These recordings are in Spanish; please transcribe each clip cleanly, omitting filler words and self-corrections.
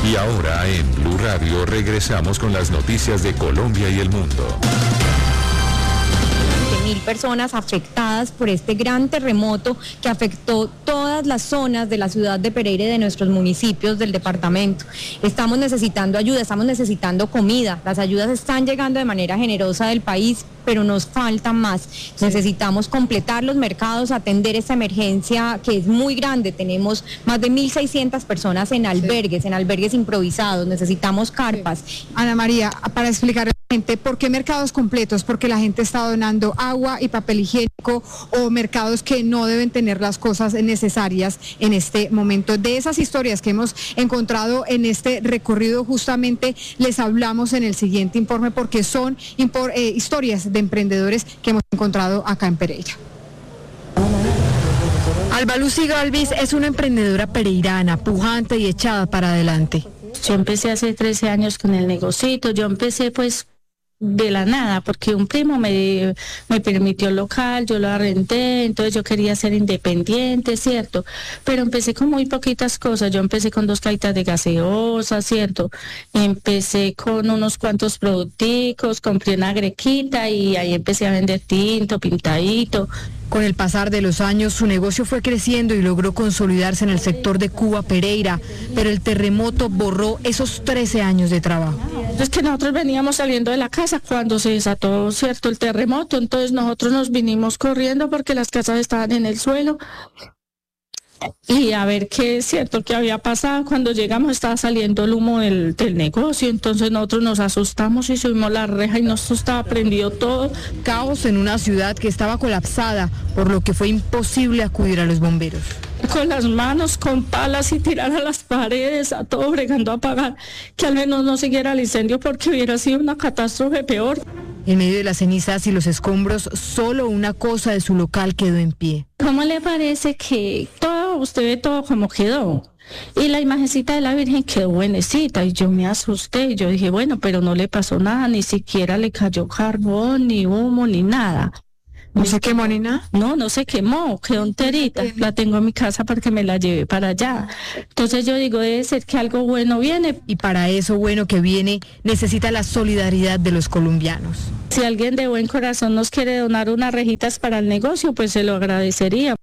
Y ahora en Blue Radio regresamos con las noticias de Colombia y el mundo. 1.000 personas afectadas por este gran terremoto que afectó todas las zonas de la ciudad de Pereira y de nuestros municipios del departamento. Estamos necesitando ayuda, estamos necesitando comida. Las ayudas están llegando de manera generosa del país, pero nos falta más. Necesitamos completar los mercados, atender esta emergencia que es muy grande. Tenemos más de 1.600 personas en albergues improvisados. Necesitamos carpas. Ana María, para explicar a la gente, ¿por qué mercados completos? Porque la gente está donando agua y papel higiénico, o mercados que no deben tener las cosas necesarias en este momento. De esas historias que hemos encontrado en este recorrido, justamente les hablamos en el siguiente informe, porque son historias de emprendedores que hemos encontrado acá en Pereira. Alba Lucy Galvis es una emprendedora pereirana, pujante y echada para adelante. Yo empecé hace 13 años con el negocito. Yo empecé pues de la nada, porque un primo me permitió el local, yo lo arrendé, entonces yo quería ser independiente, ¿cierto? Pero empecé con muy poquitas cosas. Yo empecé con 2 cajitas de gaseosa, ¿cierto? Empecé con unos cuantos producticos, compré una grequita y ahí empecé a vender tinto, pintadito. Con el pasar de los años, su negocio fue creciendo y logró consolidarse en el sector de Cuba Pereira, pero el terremoto borró esos 13 años de trabajo. Es que nosotros veníamos saliendo de la casa cuando se desató, ¿cierto?, el terremoto, entonces nosotros nos vinimos corriendo porque las casas estaban en el suelo. Y a ver qué es cierto que había pasado. Cuando llegamos estaba saliendo el humo del negocio, entonces nosotros nos asustamos y subimos la reja y nos estaba prendido todo. Caos en una ciudad que estaba colapsada, por lo que fue imposible acudir a los bomberos. Con las manos, con palas y tirar a las paredes, a todo bregando a apagar, que al menos no siguiera el incendio porque hubiera sido una catástrofe peor. En medio de las cenizas y los escombros, solo una cosa de su local quedó en pie. ¿Cómo le parece que usted ve todo como quedó? Y la imagencita de la Virgen quedó buenecita y yo me asusté y yo dije, bueno, pero no le pasó nada, ni siquiera le cayó carbón, ni humo, ni nada. ¿No se quemó ni nada? No se quemó, quedó enterita. La tengo en mi casa para que me la lleve para allá. Entonces yo digo, debe ser que algo bueno viene. Y para eso bueno que viene, necesita la solidaridad de los colombianos. Si alguien de buen corazón nos quiere donar unas rejitas para el negocio, pues se lo agradecería.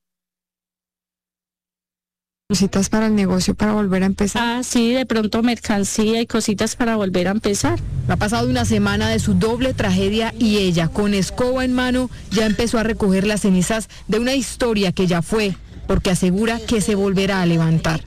Cositas para el negocio para volver a empezar. Ah, sí, de pronto mercancía y cositas para volver a empezar. Ha pasado una semana de su doble tragedia y ella, con escoba en mano, ya empezó a recoger las cenizas de una historia que ya fue, porque asegura que se volverá a levantar.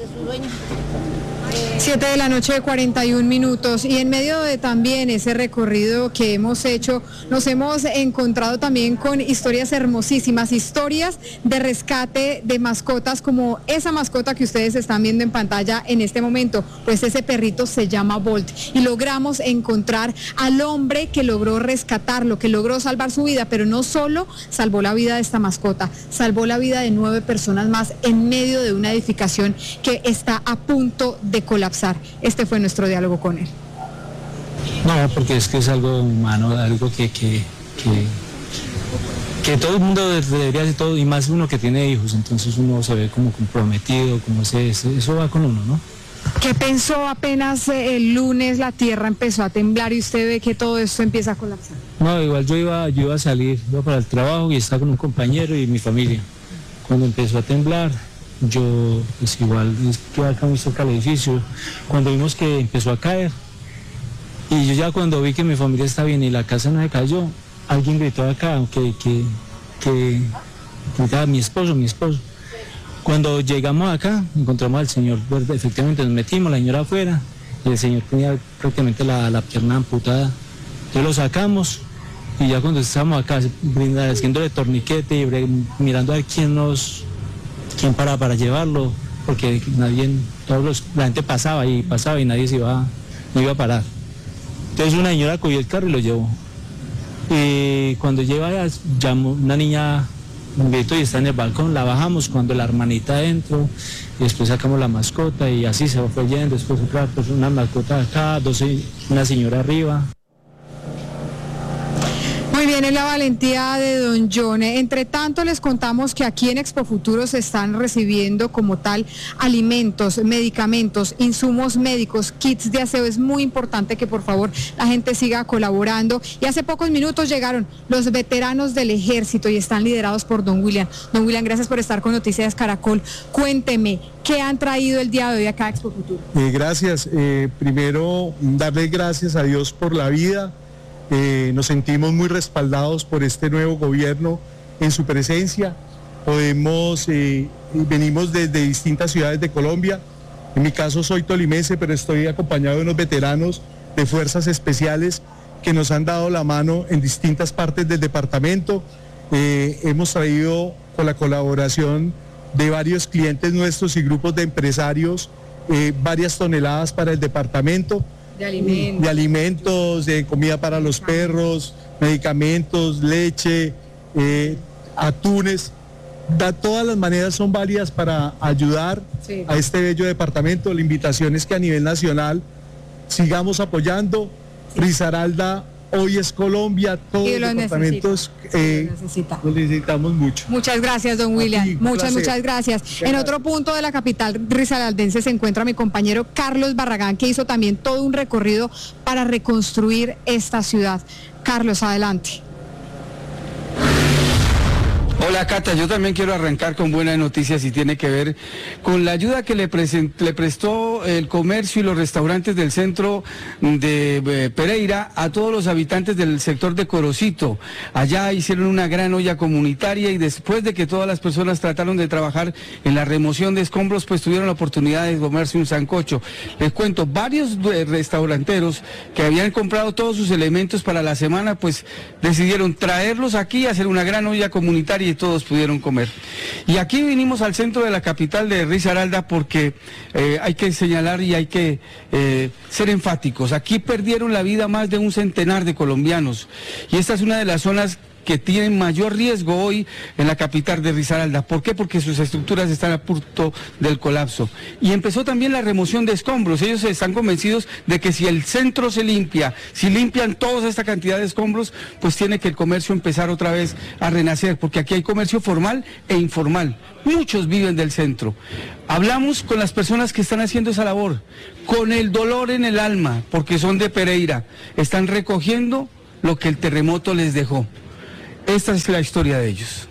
7 de la noche, 41 minutos, y en medio de también ese recorrido que hemos hecho, nos hemos encontrado también con historias hermosísimas, historias de rescate de mascotas, como esa mascota que ustedes están viendo en pantalla en este momento. Pues ese perrito se llama Bolt, y logramos encontrar al hombre que logró rescatarlo, que logró salvar su vida, pero no solo salvó la vida de esta mascota, salvó la vida de 9 personas más en medio de una edificación que está a punto de colapsar. Este fue nuestro diálogo con él. No, porque es que es algo humano, algo que todo el mundo debería hacer, todo, y más uno que tiene hijos, entonces uno se ve como comprometido, como eso va con uno, ¿no? ¿Qué pensó apenas el lunes la tierra empezó a temblar y usted ve que todo esto empieza a colapsar? No, igual yo iba a salir, iba para el trabajo y estaba con un compañero y mi familia. Cuando empezó a temblar, yo pues igual estuve acá muy cerca del edificio, cuando vimos que empezó a caer, y yo ya cuando vi que mi familia está bien y la casa no se cayó, alguien gritó acá que mi esposo. Cuando llegamos acá, encontramos al señor, efectivamente nos metimos, la señora afuera, y el señor tenía prácticamente la pierna amputada, entonces lo sacamos, y ya cuando estábamos acá haciéndole torniquete y mirando a ver quién para llevarlo, porque la gente pasaba y nadie no iba a parar. Entonces una señora cogió el carro y lo llevó. Y cuando llamó una niña, un grito, y está en el balcón, la bajamos cuando la hermanita adentro, y después sacamos la mascota y así se fue yendo, después otra persona, una mascota acá, una señora arriba. Muy bien, es la valentía de don John. Entre tanto, les contamos que aquí en Expo Futuro se están recibiendo como tal alimentos, medicamentos, insumos médicos, kits de aseo. Es muy importante que por favor la gente siga colaborando. Y hace pocos minutos llegaron los veteranos del ejército y están liderados por don William. Don William, gracias por estar con Noticias Caracol. Cuénteme, ¿qué han traído el día de hoy acá a Expo Futuro? Gracias. Primero, darle gracias a Dios por la vida. Nos sentimos muy respaldados por este nuevo gobierno en su presencia. Venimos desde distintas ciudades de Colombia. En mi caso soy tolimense, pero estoy acompañado de unos veteranos de fuerzas especiales que nos han dado la mano en distintas partes del departamento. Hemos traído, con la colaboración de varios clientes nuestros y grupos de empresarios, varias toneladas para el departamento. De alimentos, de comida para los perros, medicamentos, leche, atunes. Todas las maneras son válidas para ayudar a este bello departamento. La invitación es que a nivel nacional sigamos apoyando. Risaralda hoy es Colombia, todos los departamentos lo necesitamos mucho. Muchas gracias, don William. Muchas gracias. En otro punto de la capital risaraldense se encuentra mi compañero Carlos Barragán, que hizo también todo un recorrido para reconstruir esta ciudad. Carlos, adelante. Hola Cata, yo también quiero arrancar con buenas noticias y tiene que ver con la ayuda que le prestó el comercio y los restaurantes del centro de Pereira a todos los habitantes del sector de Corocito. Allá hicieron una gran olla comunitaria y después de que todas las personas trataron de trabajar en la remoción de escombros, pues tuvieron la oportunidad de comerse un sancocho. Les cuento, varios restauranteros que habían comprado todos sus elementos para la semana, pues decidieron traerlos aquí y hacer una gran olla comunitaria y todos pudieron comer. Y aquí vinimos al centro de la capital de Risaralda porque hay que señalar y hay que ser enfáticos. Aquí perdieron la vida más de 100 de colombianos y esta es una de las zonas que tienen mayor riesgo hoy en la capital de Risaralda. ¿Por qué? Porque sus estructuras están a punto del colapso. Y empezó también la remoción de escombros. Ellos están convencidos de que si el centro se limpia, si limpian toda esta cantidad de escombros, pues tiene que el comercio empezar otra vez a renacer, porque aquí hay comercio formal e informal. Muchos viven del centro. Hablamos con las personas que están haciendo esa labor, con el dolor en el alma, porque son de Pereira. Están recogiendo lo que el terremoto les dejó. Esta es la historia de ellos.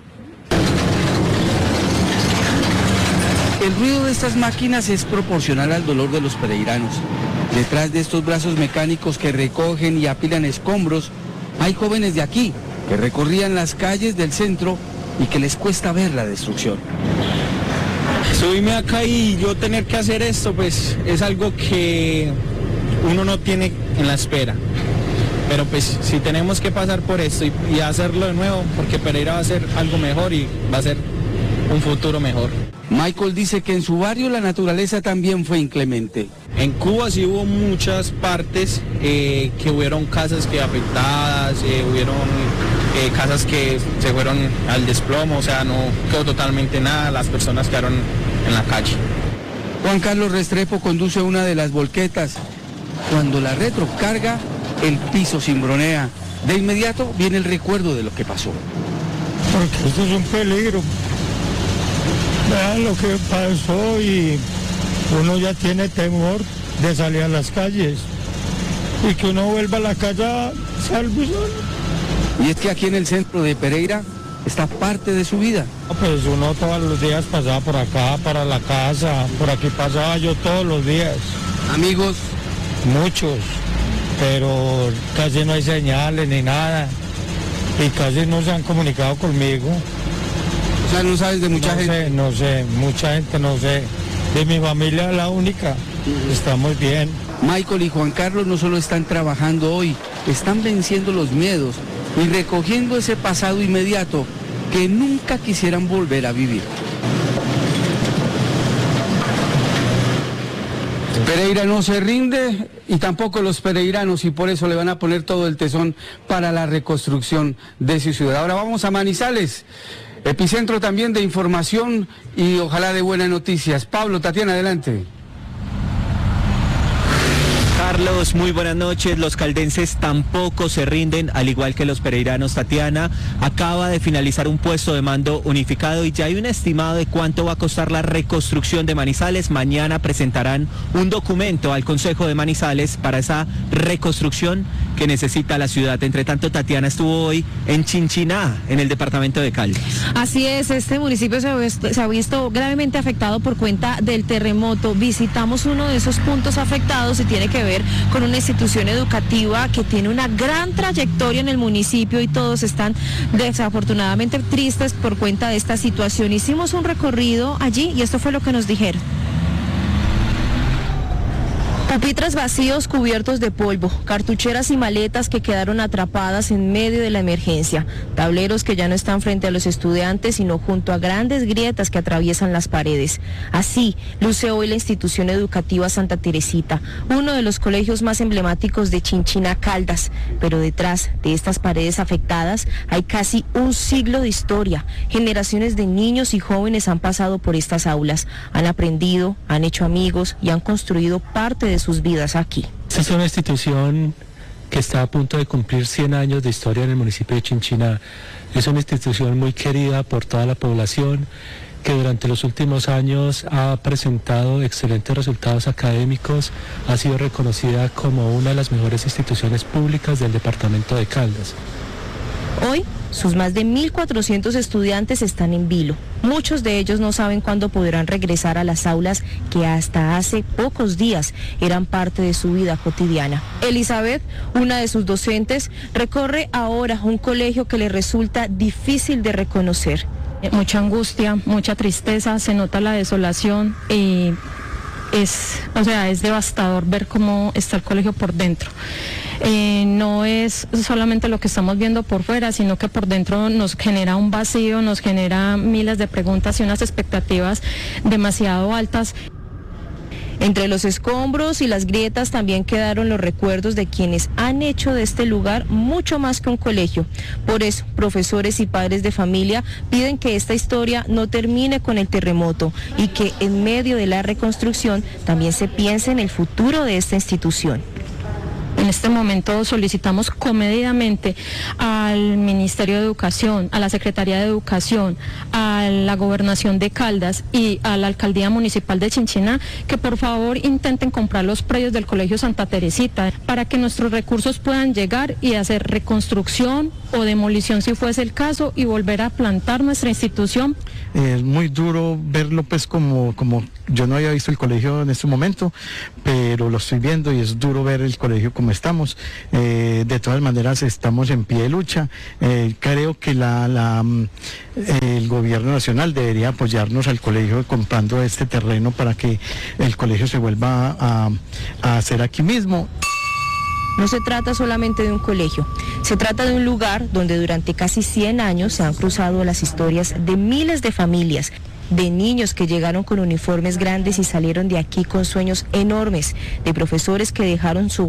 El ruido de estas máquinas es proporcional al dolor de los pereiranos. Detrás de estos brazos mecánicos que recogen y apilan escombros, hay jóvenes de aquí que recorrían las calles del centro y que les cuesta ver la destrucción. Subirme acá y yo tener que hacer esto, pues es algo que uno no tiene en la espera. Pero pues si tenemos que pasar por esto y hacerlo de nuevo, porque Pereira va a ser algo mejor y va a ser un futuro mejor. Michael dice que en su barrio la naturaleza también fue inclemente. En Cuba sí hubo muchas partes que hubieron casas que afectadas, hubieron casas que se fueron al desplomo, o sea, no quedó totalmente nada, las personas quedaron en la calle. Juan Carlos Restrepo conduce una de las volquetas. Cuando la retrocarga, el piso cimbronea. De inmediato viene el recuerdo de lo que pasó. Porque esto es un peligro. Vean lo que pasó y uno ya tiene temor de salir a las calles y que uno vuelva a la casa salvo y solo. Y es que aquí en el centro de Pereira está parte de su vida. Pues uno todos los días pasaba por acá, para la casa, por aquí pasaba yo todos los días. Amigos. Muchos, pero casi no hay señales ni nada y casi no se han comunicado conmigo. O sea, no sabes de mucha gente. No sé, mucha gente no sé. De mi familia la única. Estamos bien. Michael y Juan Carlos no solo están trabajando hoy, están venciendo los miedos y recogiendo ese pasado inmediato que nunca quisieran volver a vivir. Pereira no se rinde y tampoco los pereiranos, y por eso le van a poner todo el tesón para la reconstrucción de su ciudad. Ahora vamos a Manizales, epicentro también de información y ojalá de buenas noticias. Pablo, Tatiana, adelante. Carlos, muy buenas noches. Los caldenses tampoco se rinden, al igual que los pereiranos. Tatiana, acaba de finalizar un puesto de mando unificado y ya hay un estimado de cuánto va a costar la reconstrucción de Manizales. Mañana presentarán un documento al Consejo de Manizales para esa reconstrucción que necesita la ciudad. Entre tanto, Tatiana estuvo hoy en Chinchiná, en el departamento de Caldas. Así es, este municipio se ha visto gravemente afectado por cuenta del terremoto. Visitamos uno de esos puntos afectados y tiene que ver con una institución educativa que tiene una gran trayectoria en el municipio y todos están desafortunadamente tristes por cuenta de esta situación. Hicimos un recorrido allí y esto fue lo que nos dijeron. Pupitres vacíos cubiertos de polvo, cartucheras y maletas que quedaron atrapadas en medio de la emergencia, tableros que ya no están frente a los estudiantes sino junto a grandes grietas que atraviesan las paredes. Así luce hoy la institución educativa Santa Teresita, uno de los colegios más emblemáticos de Chinchiná, Caldas, pero detrás de estas paredes afectadas hay casi un siglo de historia. Generaciones de niños y jóvenes han pasado por estas aulas, han aprendido, han hecho amigos y han construido parte de sus vidas aquí. Esta es una institución que está a punto de cumplir 100 años de historia en el municipio de Chinchiná. Es una institución muy querida por toda la población, que durante los últimos años ha presentado excelentes resultados académicos, ha sido reconocida como una de las mejores instituciones públicas del departamento de Caldas. Hoy, sus más de 1.400 estudiantes están en vilo. Muchos de ellos no saben cuándo podrán regresar a las aulas que hasta hace pocos días eran parte de su vida cotidiana. Elizabeth, una de sus docentes, recorre ahora un colegio que le resulta difícil de reconocer. Mucha angustia, mucha tristeza, se nota la desolación y es devastador ver cómo está el colegio por dentro. No es solamente lo que estamos viendo por fuera, sino que por dentro nos genera un vacío, nos genera miles de preguntas y unas expectativas demasiado altas. Entre los escombros y las grietas también quedaron los recuerdos de quienes han hecho de este lugar mucho más que un colegio. Por eso, profesores y padres de familia piden que esta historia no termine con el terremoto y que en medio de la reconstrucción también se piense en el futuro de esta institución. En este momento solicitamos comedidamente al Ministerio de Educación, a la Secretaría de Educación, a la Gobernación de Caldas y a la Alcaldía Municipal de Chinchiná que por favor intenten comprar los predios del Colegio Santa Teresita para que nuestros recursos puedan llegar y hacer reconstrucción o demolición si fuese el caso y volver a plantar nuestra institución. Es muy duro verlo pues como yo no había visto el colegio en este momento, pero lo estoy viendo y es duro ver el colegio como estamos. De todas maneras estamos en pie de lucha. Creo que el gobierno nacional debería apoyarnos al colegio comprando este terreno para que el colegio se vuelva a hacer aquí mismo. No se trata solamente de un colegio, se trata de un lugar donde durante casi 100 años se han cruzado las historias de miles de familias, de niños que llegaron con uniformes grandes y salieron de aquí con sueños enormes, de profesores que dejaron su